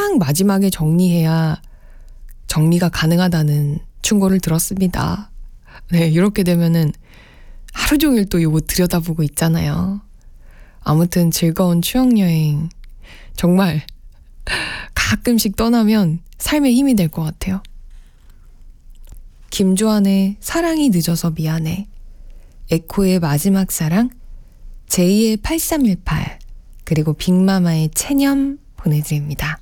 가장 마지막에 정리해야 정리가 가능하다는 충고를 들었습니다. 네, 이렇게 되면은 하루 종일 또 이거 들여다보고 있잖아요. 아무튼 즐거운 추억여행 정말 가끔씩 떠나면 삶의 힘이 될 것 같아요. 김조한의 사랑이 늦어서 미안해, 에코의 마지막 사랑, 제이의 8318, 그리고 빅마마의 체념 보내드립니다.